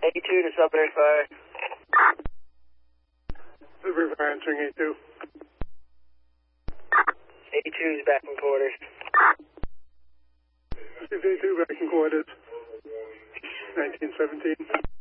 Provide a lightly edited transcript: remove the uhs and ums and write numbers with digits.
A2 to Sudbury Fire. Sudbury Fire answering A2. A2 is back in quarters. A2 back in quarters. 1917.